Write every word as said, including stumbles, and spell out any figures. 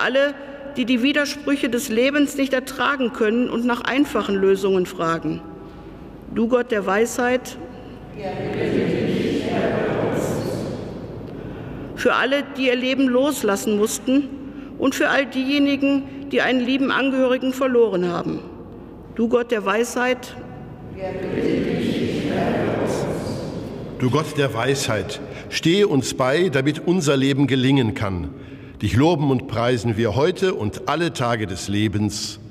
alle, die die Widersprüche des Lebens nicht ertragen können und nach einfachen Lösungen fragen. Du Gott der Weisheit, für alle, die ihr Leben loslassen mussten und für all diejenigen, die einen lieben Angehörigen verloren haben. Du Gott der Weisheit, du Gott der Weisheit, stehe uns bei, damit unser Leben gelingen kann. Dich loben und preisen wir heute und alle Tage des Lebens.